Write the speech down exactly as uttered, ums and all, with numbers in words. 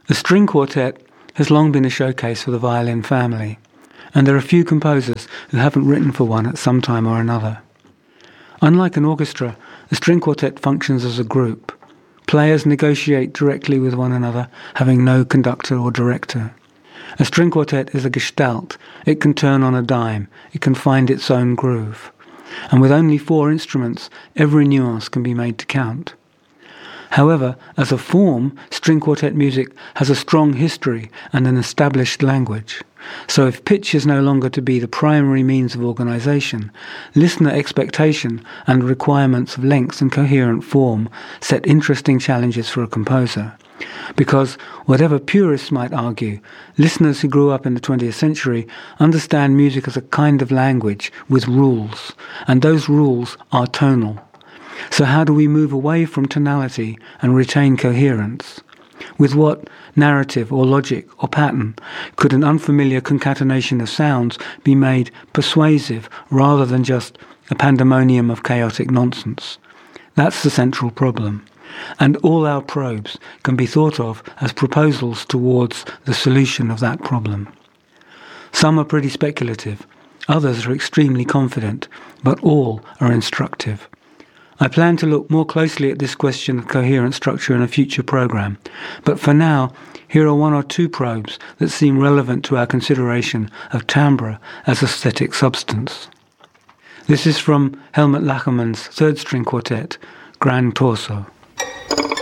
The string quartet has long been a showcase for the violin family, and there are few composers who haven't written for one at some time or another. Unlike an orchestra, a string quartet functions as a group. Players negotiate directly with one another, having no conductor or director. A string quartet is a gestalt. It can turn on a dime. It can find its own groove. And with only four instruments, every nuance can be made to count. However, as a form, string quartet music has a strong history and an established language. So if pitch is no longer to be the primary means of organisation, listener expectation and requirements of length and coherent form set interesting challenges for a composer. Because, whatever purists might argue, listeners who grew up in the twentieth century understand music as a kind of language with rules, and those rules are tonal. So how do we move away from tonality and retain coherence? With what narrative or logic or pattern could an unfamiliar concatenation of sounds be made persuasive rather than just a pandemonium of chaotic nonsense? That's the central problem. And all our probes can be thought of as proposals towards the solution of that problem. Some are pretty speculative, others are extremely confident, but all are instructive. I plan to look more closely at this question of coherent structure in a future program, but for now, here are one or two probes that seem relevant to our consideration of timbre as aesthetic substance. This is from Helmut Lachenmann's third string quartet, Gran Torso.